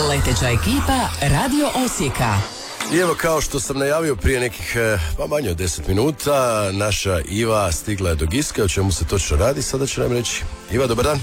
Leteća ekipa Radio Osijeka. I evo, kao što sam najavio prije nekih manje od 10 minuta, naša Iva stigla je do Giske. O čemu se točno radi, sada će nam reći. Iva, dobar dan.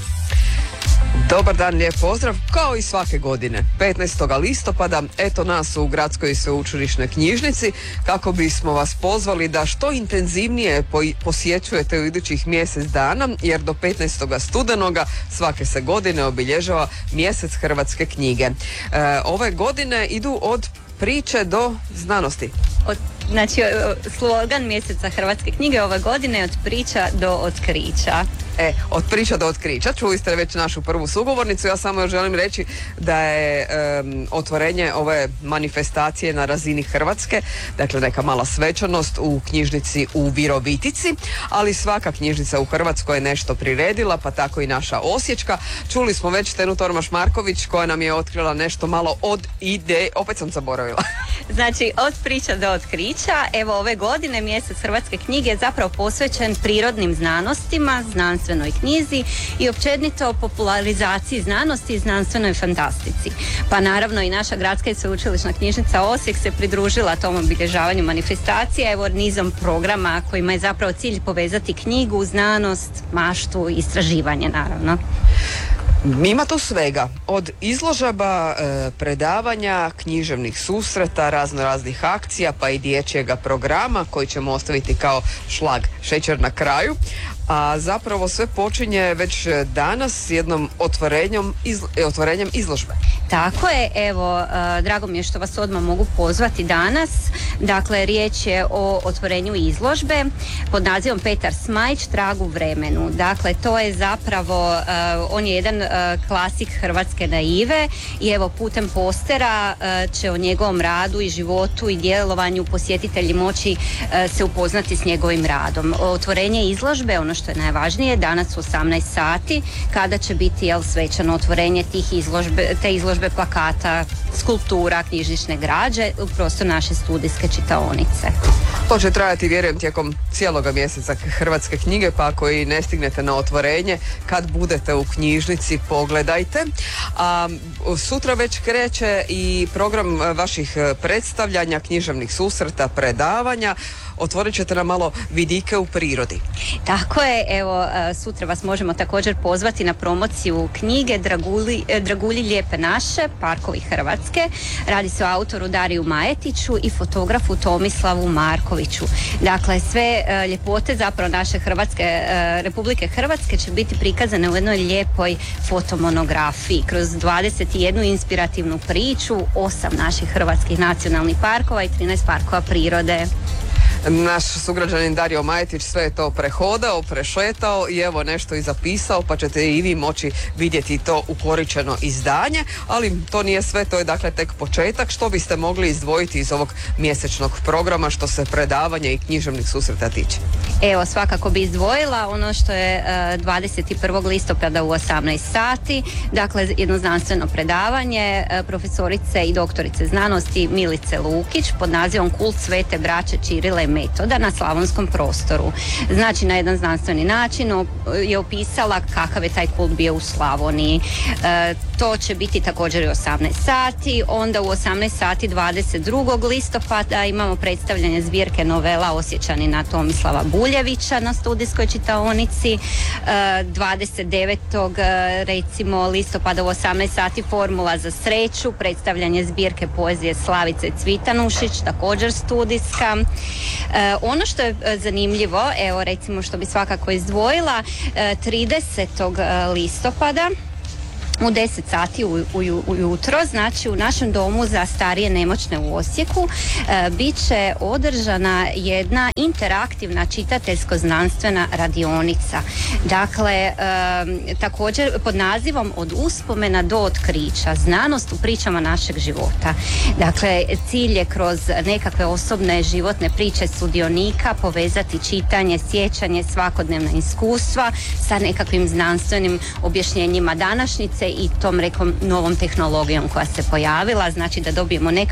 Dobar dan, lijep pozdrav. Kao i svake godine, 15. listopada, eto nas u Gradskoj sveučilišnoj knjižnici kako bismo vas pozvali da što intenzivnije posjećujete u idućih mjesec dana, jer do 15. studenoga svake se godine obilježava mjesec hrvatske knjige. Ove godine idu od priče do znanosti. Znači, slogan mjeseca hrvatske knjige ove godine je od priča do otkrića. Od priča do otkrića. Čuli ste već našu prvu sugovornicu. Ja samo još želim reći da je otvorenje ove manifestacije na razini Hrvatske, dakle neka mala svečanost u knjižnici u Virovitici, ali svaka knjižnica u Hrvatskoj je nešto priredila, pa tako i naša osječka. Čuli smo već Tenu Tormaš-Marković koja nam je otkrila nešto malo od ideje. Opet sam zaboravila. Znači, od priča do otkrića. Evo, ove godine mjesec hrvatske knjige je zapravo posvećen prirodnim znanostima, znanstvenoj knjizi i općenito popularizaciji znanosti i znanstvenoj fantastici. Pa naravno i naša Gradska i sveučilišna knjižnica Osijek se pridružila tom obilježavanju manifestacije, evo nizom programa kojima je zapravo cilj povezati knjigu, znanost, maštu i istraživanje naravno. Ima tu svega, od izložaba, predavanja, književnih susreta, raznih akcija, pa i dječjega programa koji ćemo ostaviti kao šlag šećer na kraju. A zapravo sve počinje već danas s jednom otvorenjem izložbe. Tako je, evo, drago mi je što vas odmah mogu pozvati danas. Dakle, riječ je o otvorenju izložbe pod nazivom Petar Smajić, Trag u vremenu. Dakle, to je zapravo, on je jedan klasik hrvatske naive i evo putem postera će o njegovom radu i životu i djelovanju posjetitelji moći se upoznati s njegovim radom. Otvorenje izložbe, ono što je najvažnije, danas u 18 sati kada će biti svečano otvorenje te izložbe plakata, skulptura, knjižnične građe u prostor naše studijske čitaonice. To će trajati, vjerujem, tijekom cijeloga mjeseca hrvatske knjige, pa ako i ne stignete na otvorenje, kad budete u knjižnici, pogledajte. A sutra već kreće i program vaših predstavljanja, književnih susreta, predavanja. Otvorit ćete nam malo vidike u prirodi. Tako je, evo sutra vas možemo također pozvati na promociju knjige Dragulji lijepe naše, Parkovi Hrvatske. Radi se o autoru Dariju Majetiću i fotografu Tomislavu Markoviću. Dakle, sve ljepote zapravo naše Republike Hrvatske će biti prikazane u jednoj lijepoj fotomonografiji kroz 21 inspirativnu priču, 8 naših hrvatskih nacionalnih parkova i 13 parkova prirode. Naš sugrađanin Dario Majetić sve je to prehodao, prešetao i evo nešto i zapisao, pa ćete i vi moći vidjeti to ukoričeno izdanje, ali to nije sve, to je dakle tek početak. Što biste mogli izdvojiti iz ovog mjesečnog programa što se predavanja i književnih susreta tiče? Evo, svakako bi izdvojila ono što je 21. listopada u 18 sati, dakle jedno znanstveno predavanje profesorice i doktorice znanosti Milice Lukić pod nazivom Kult Svete braće Čirila i Metoda na slavonskom prostoru. Znači, na jedan znanstveni način je opisala kakav je taj kult bio u Slavoniji. To će biti također i 18 sati. Onda u 18 sati 22. listopada imamo predstavljanje zbirke novela Osječanina Tomislava Buljevića na studijskoj čitaonici. 29. recimo listopada u 18 sati Formula za sreću, predstavljanje zbirke poezije Slavice Cvitanušić, također studijska. Ono što je zanimljivo, evo recimo što bi svakako izdvojila, 30. listopada u 10 sati ujutro, znači u našem domu za starije nemoćne u Osijeku bit će održana jedna interaktivna čitateljsko-znanstvena radionica. Dakle, također pod nazivom Od uspomena do otkrića, znanost u pričama našeg života. Dakle, cilj je kroz nekakve osobne životne priče sudionika povezati čitanje, sjećanje, svakodnevna iskustva sa nekakvim znanstvenim objašnjenjima današnjice i tom novom tehnologijom koja se pojavila, znači da dobijemo neka